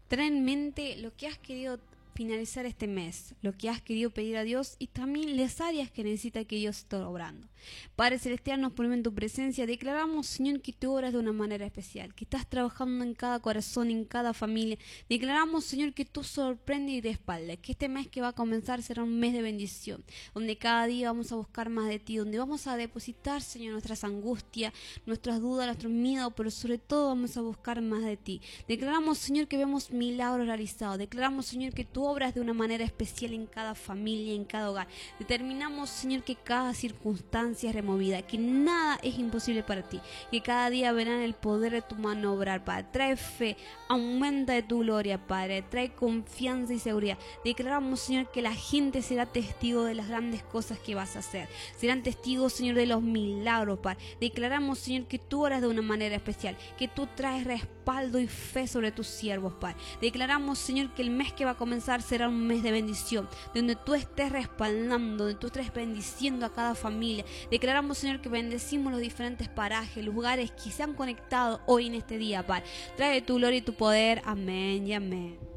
Trae en mente lo que has querido finalizar este mes, lo que has querido pedir a Dios y también las áreas que necesita que Dios esté obrando. Padre Celestial, nos ponemos en tu presencia, declaramos, Señor, que tú obras de una manera especial, que estás trabajando en cada corazón, en cada familia. Declaramos, Señor, que tú sorprendes y respaldas, que este mes que va a comenzar será un mes de bendición, donde cada día vamos a buscar más de ti, donde vamos a depositar, Señor, nuestras angustias, nuestras dudas, nuestros miedos, pero sobre todo vamos a buscar más de ti. Declaramos, Señor, que vemos milagros realizados. Declaramos, Señor, que tú obras de una manera especial en cada familia, en cada hogar. Determinamos, Señor, que cada circunstancia es removida, que nada es imposible para ti, que cada día verán el poder de tu mano obrar, Padre. Trae fe, aumenta de tu gloria, Padre. Trae confianza y seguridad. Declaramos, Señor, que la gente será testigo de las grandes cosas que vas a hacer. Serán testigos, Señor, de los milagros, Padre. Declaramos, Señor, que tú oras de una manera especial, que tú traes respaldo y fe sobre tus siervos, Padre. Declaramos, Señor, que el mes que va a comenzar será un mes de bendición, donde tú estés respaldando, donde tú estés bendiciendo a cada familia. Declaramos, Señor, que bendecimos los diferentes parajes, lugares que se han conectado hoy en este día, Padre. Trae tu gloria y tu poder. Amén y amén.